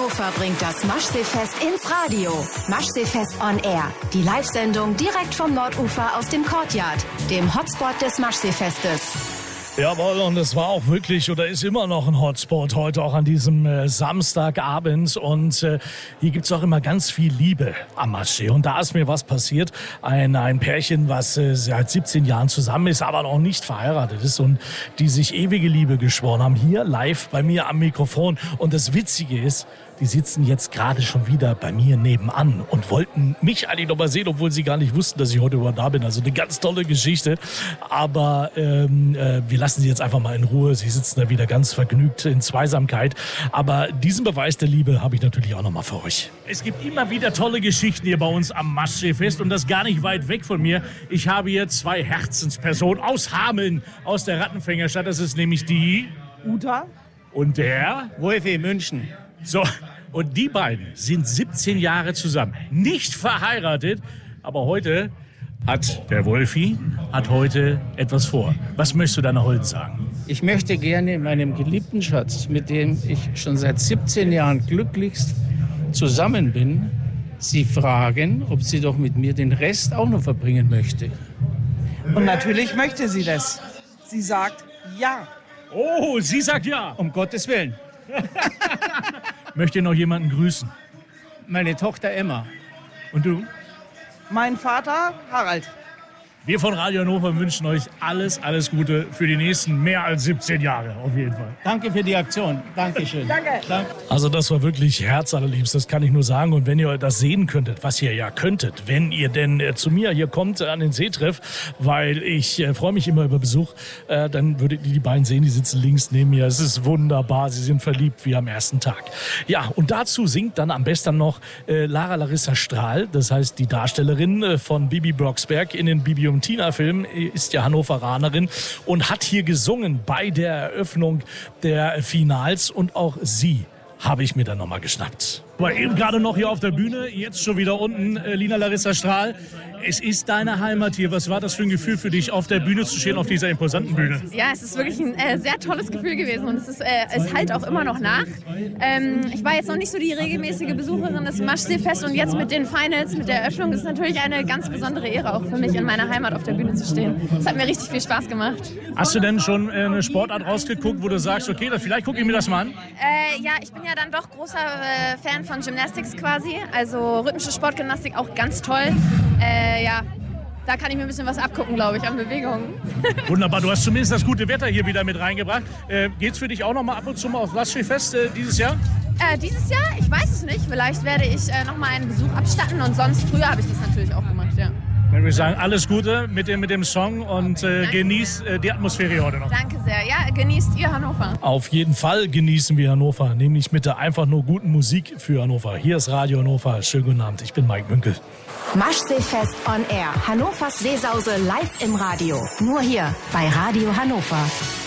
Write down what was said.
Hannover bringt das Maschseefest ins Radio. Maschseefest on Air. Die Live-Sendung direkt vom Nordufer aus dem Courtyard, dem Hotspot des Maschseefestes. Jawohl, und es war auch wirklich oder ist immer noch ein Hotspot heute auch an diesem Samstagabend. Und hier gibt's auch immer ganz viel Liebe am Maschsee. Und da ist mir was passiert. Ein Pärchen, was seit 17 Jahren zusammen ist, aber noch nicht verheiratet ist und die sich ewige Liebe geschworen haben. Hier live bei mir am Mikrofon. Und das Witzige ist, die sitzen jetzt gerade schon wieder bei mir nebenan und wollten mich eigentlich noch mal sehen, obwohl sie gar nicht wussten, dass ich heute überhaupt da bin. Also eine ganz tolle Geschichte. Aber wir lassen sie jetzt einfach mal in Ruhe. Sie sitzen da wieder ganz vergnügt in Zweisamkeit. Aber diesen Beweis der Liebe habe ich natürlich auch noch mal für euch. Es gibt immer wieder tolle Geschichten hier bei uns am Maschseefest und das gar nicht weit weg von mir. Ich habe hier zwei Herzenspersonen aus Hameln, aus der Rattenfängerstadt. Das ist nämlich die Uta und der Wolfi München. So, und die beiden sind 17 Jahre zusammen, nicht verheiratet, aber heute hat der Wolfi heute etwas vor. Was möchtest du deiner Holden sagen? Ich möchte gerne meinem geliebten Schatz, mit dem ich schon seit 17 Jahren glücklichst zusammen bin, sie fragen, ob sie doch mit mir den Rest auch noch verbringen möchte. Und natürlich möchte sie das. Sie sagt ja. Oh, sie sagt ja. Um Gottes Willen. Möchte noch jemanden grüßen? Meine Tochter Emma. Und du? Mein Vater Harald. Wir von Radio Hannover wünschen euch alles Gute für die nächsten mehr als 17 Jahre, auf jeden Fall. Danke für die Aktion. Dankeschön. Danke. Also das war wirklich herzallerliebst, das kann ich nur sagen. Und wenn ihr das sehen könntet, was ihr ja könntet, wenn ihr denn zu mir hier kommt an den Seetreff, weil ich freue mich immer über Besuch, dann würdet ihr die beiden sehen, die sitzen links neben mir. Es ist wunderbar, sie sind verliebt wie am ersten Tag. Ja, und dazu singt dann am besten noch Lara Larissa Strahl, das heißt die Darstellerin von Bibi Blocksberg in den Bibi und Tina-Film, ist ja Hannoveranerin und hat hier gesungen bei der Eröffnung der Finals und auch sie habe ich mir dann nochmal geschnappt. War eben gerade noch hier auf der Bühne, jetzt schon wieder unten, Lina Larissa Strahl. Es ist deine Heimat hier. Was war das für ein Gefühl für dich, auf der Bühne zu stehen, auf dieser imposanten Bühne? Ja, es ist wirklich ein sehr tolles Gefühl gewesen und es halt auch immer noch nach. Ich war jetzt noch nicht so die regelmäßige Besucherin des Maschseefests und jetzt mit den Finals, mit der Eröffnung, ist natürlich eine ganz besondere Ehre auch für mich, in meiner Heimat auf der Bühne zu stehen. Es hat mir richtig viel Spaß gemacht. Hast du denn schon eine Sportart rausgeguckt, wo du sagst, okay, vielleicht gucke ich mir das mal an? Ja, ich bin ja dann doch großer Fan von Gymnastics quasi, also rhythmische Sportgymnastik auch ganz toll. Ja, da kann ich mir ein bisschen was abgucken, glaube ich, an Bewegungen. Wunderbar, du hast zumindest das gute Wetter hier wieder mit reingebracht. Geht's für dich auch noch mal ab und zu mal aufs Maschseefest dieses Jahr? Dieses Jahr? Ich weiß es nicht. Vielleicht werde ich noch mal einen Besuch abstatten und sonst früher habe ich das natürlich auch gemacht, ja. Dann würde ich sagen, alles Gute mit dem Song und genießt die Atmosphäre hier heute noch. Danke sehr. Ja, genießt ihr Hannover. Auf jeden Fall genießen wir Hannover, nämlich mit der einfach nur guten Musik für Hannover. Hier ist Radio Hannover. Schönen guten Abend, ich bin Mike Münkel. Maschseefest on Air. Hannovers Seesause live im Radio. Nur hier bei Radio Hannover.